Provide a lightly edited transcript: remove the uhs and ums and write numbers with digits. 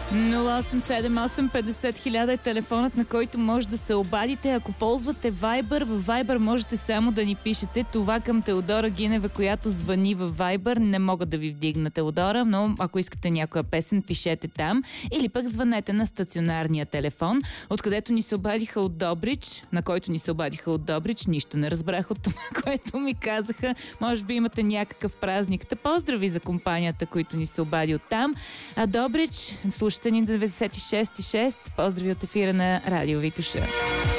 0878 50 000 е телефонът, на който може да се обадите. Ако ползвате Viber, в Viber можете само да ни пишете. Това към Теодора Гинева, която звъни в Viber. Не мога да ви вдигна, Теодора, но ако искате някоя песен, пишете там. Или пък звънете на стационарния телефон, откъдето ни се обадиха от Добрич, на който ни се обадиха от Добрич. Нищо не разбрах от това, което ми казаха. Може би имате някакъв празник. Та поздрави за компанията, които ни се обади от там. А Добрич, слушате ни 96,6. Поздрави от ефира на Радио Витоша.